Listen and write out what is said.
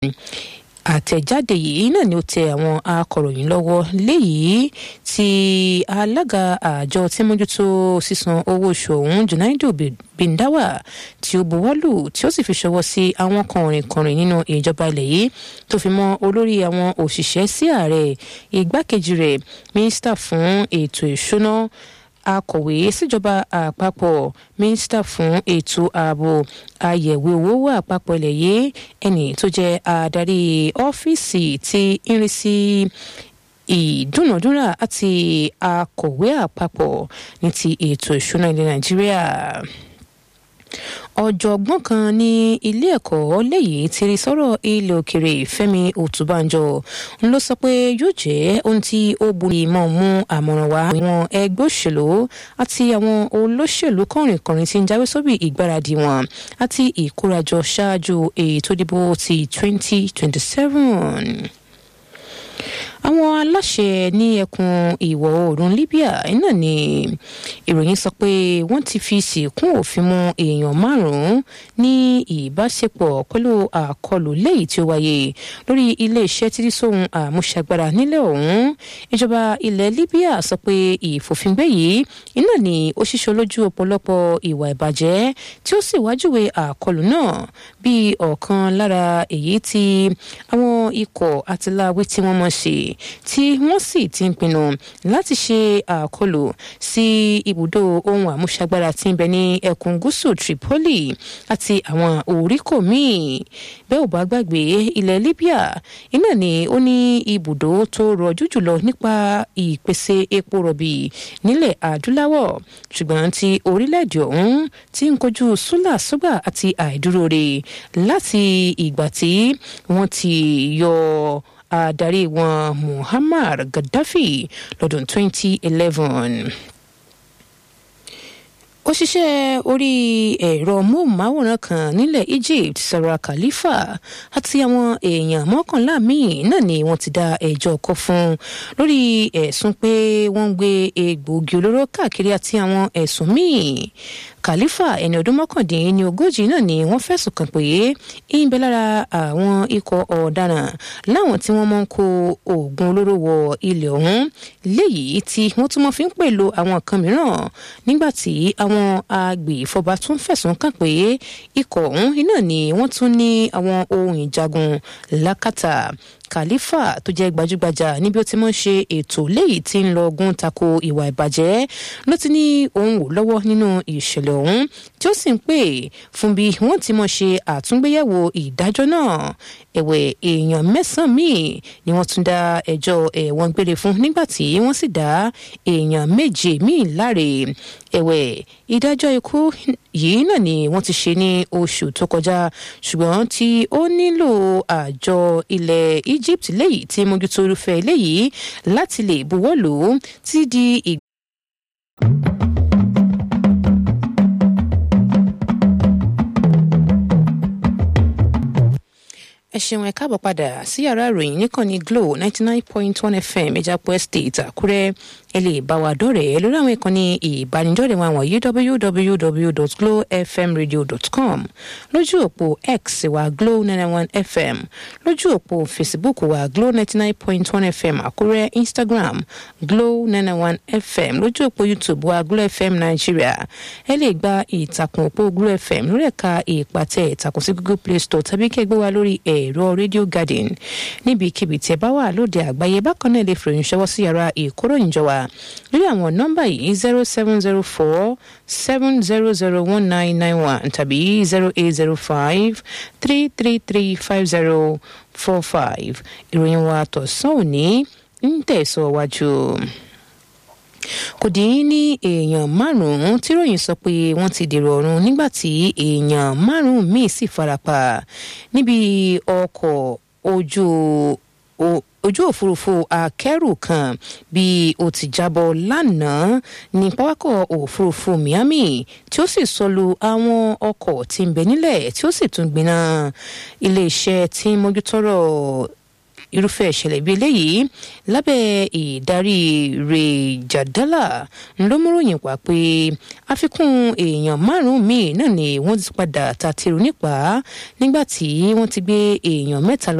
àtẹ̀jáde yìí náà ni ó tẹ àwọn akọ̀ròyìn lọ́wọ́ léyìí tí alága àjọ tí mójútó sísan owó oṣù ọ̀hún Junaidu Bindawa tí ó buwọ́lù tí ó sì fi ṣọwọ́ sí àwọn kọ̀rìnkọ̀rìn nínú ìjọba ilẹ̀ yìí tó fi mọ́ olórí àwọn òṣìṣẹ́ sí ààrẹ, igbákejì rẹ̀, mínísítà fún ètò ìṣúná, akọ̀wé síjọba àpapọ̀, mínísítà fún ètò ààbò, ayẹ̀wé owó àpapọ̀ ilẹ̀ yìí, ẹni tó jẹ́ adarí ọ́fíìsì tí ń rí sí ìdúnàdúrà àti akọ̀wé àpapọ̀ ní ti ètò ìṣúná ilẹ̀ Nàìjíríà. Ọ̀jọ̀gbọ́n kan ní ilé ẹ̀kọ́ léyìí ti rí sọ́rọ̀ ilẹ̀ òkèrè Fẹ́mi Ọ̀túnbànjọ ń lọ sọ pé yóò jẹ́ ohun tí ó burú mọ́ mú àmọ̀ràn wá àwọn ẹgbẹ́ òṣèlú àti àwọn olóṣèlú kọ̀rìnkọ̀rìn tí ń jáwé sóbì ìgbáradì wọn àti ìkórajọ ṣáájú ètò ìdìbò ti 2027. Àwọn aláṣẹ ní ẹkùn ìwọ̀ oòrùn Libya náà ni ìròyìn sọ pé wọ́n ti fi sìnkún òfin mú èèyàn 5 ní ìbáṣepọ̀ pẹ̀lú àkọlù léyìí tí ó wáyé lórí iléeṣẹ́ tí sóhun àmúṣagbára nílẹ̀ ọ̀hún. Ìjọba ilẹ̀ Libya sọ pé ìfòfingbé yìí náà ni ó ṣíṣọ lójú ọ̀pọ̀lọpọ̀ ìwà ìbàjẹ́ tí ó sì wájúwe àkọlù náà bí ọ̀kan lára èyí tí àwọn ikọ̀ àtìláwí tí wọ́n mọ̀ ṣe tí wọ́n sì ti ń pinnu láti ṣe àkọlù sí ibùdó ohun àmúṣagbára tí ń bẹ ní ẹkùn gúúsù Tripoli àti àwọn oríkò míì. Bẹ́ẹ̀ ò bá gbàgbé, ilẹ̀ Libya iná ni ó ní ibùdó tó rọjú jùlọ nípa ìpèsè epo rọ̀bì nílẹ̀ adúláwọ̀, ṣùgbọ́n tí orílẹ̀-èdè ọ̀hún ti ń kojú súlàsúgbà àti àìdúróore láti ìgbà tí wọ́n ti yọ adarí wọn Muammar Gaddafi lọ́dún 2011. Òṣìṣẹ́ orí ẹ̀rọ móhùnmáwòrán kan nílẹ̀ Egypt, Sarah Khalifa, àti àwọn èèyàn 11 míì náà ni wọ́n ti dá ẹjọ́ kọ fún lórí ẹ̀sùn pé wọ́n ń gbé egbòogi olóró káàkiri àti àwọn ẹ̀sùn míì. Khalifa, ẹni ọdún 39 náà ni wọ́n fẹ̀sùn kàn pé ń bẹ lára àwọn ikọ̀ ọ̀daràn láwọn tí wọ́n máa ń kó oògùn olóró wọ ilẹ̀ ọ̀hún léyìí tí wọ́n tún máa fi ń pèlò àwọn nǹkan mìíràn, nígbà tí àwọn agbèfọ́ba tún fẹ̀sùn kàn pé ikọ̀ ọ̀hún iná ni wọ́n tún ní àwọn ohun ìjagun lákàtà. Khalifa tó jẹ́ gbajúgbajà níbi ó ti mọ̀ ṣe ètò léyìí tí ń lọ ogun tako ìwà ìbàjẹ́ ló ti ní òun wò lọ́wọ́ nínú ìṣẹ̀lẹ̀ ọ̀hún tí ó sì ń pè fún bí wọ́n ti mọ̀ ṣe àtúngbéyẹ̀wò ìdájọ́ náà. Ẹ̀wẹ̀, èèyàn 9 míì ni wọ́n tún dá ẹjọ́ ẹ̀wọ̀n gbére fún nígbà tí wọ́n sì dá èèyàn 7 míì láre. Ẹ̀wẹ̀, ìdájọ́ ikú yìí náà ni wọ́n ti ṣe ní oṣù tó kọjá, ṣùgbọ́n tí ó nílò àjọ ilẹ̀ Egypt léyìí tí mójútó irúfẹ́ eléyìí láti lè buwọ́lù tí di ẹ ṣeun, ẹ káàbọ̀ padà sí yàrá ìròyìn níkànnì Glo 99.1 FM Ìjàpọ̀ Estate Àkúrẹ́. Ẹ lè bá wa dọ́rẹ̀ẹ́ lórí àwọn ìkànnì ìbánidọ́rẹ̀ẹ́ wa wọ̀nyí www.glowfmradio.com, lójú òpó X wa Glo 91 FM, lójú òpó Facebook wa Glo 99.1 FM Àkúrẹ́, Instagram Glo 91 FM, lójú òpó YouTube wa Glo FM Nigeria. Ẹ lè gba ìtàkùn òpó Glo FM lórí ẹ̀ka ìpàtẹ ìtàkùn sí Google Play Store tàbí kí ẹ gbé wa lórí ẹ̀rọ Radio Garden níbikíbi tí ẹ bá wà lóde àgbáyé. Bákan náà lè fìròyìn ṣọwọ́ sí yàrá ìkóròyìnjọ wa lórí àwọn nọ́mbà yìí 0704-700-1991 tàbí 0805-333-5045. Ìròyìn wa tọ̀sán òní ń tẹ̀síwájú. Kò dín ní èèyàn 5 tíròyìn sọ pé wọ́n ti dèrò ọ̀run nígbà tí èèyàn 5 míì sì farapa níbi ọkọ̀ ojú òfurufú akẹ́rù kan bí ó ti jábọ́ lánàá ní pápákọ̀ òfurufú Miami tí ó sì sọlù àwọn ọkọ̀ tí ń bẹ nílẹ̀ tí ó sì tún gbiná. Iléeṣẹ́ tí mójútọ́rọ̀ irúfẹ́ ìṣẹ̀lẹ̀ bíi eléyìí lábẹ́ ìdarí Rejadala ńlọmọròyìn wá pé àfikún èèyàn 5 míì náà ni wọ́n ti padà tàtẹ́rù nípa nígbà tí wọ́n ti gbé èèyàn 3 lọ